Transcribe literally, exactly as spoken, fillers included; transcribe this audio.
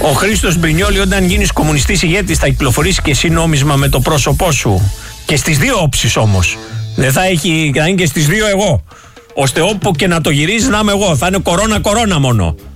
Ο Χρήστος Μπρινιόλη, όταν γίνεις κομμουνιστής ηγέτης, θα κυκλοφορήσει και εσύ νόμισμα με το πρόσωπό σου. Και στις δύο όψεις όμως. Δεν θα έχει, θα είναι και στις δύο εγώ. Ώστε όπου και να το γυρίζεις να είμαι εγώ. Θα είναι κορώνα κορώνα μόνο.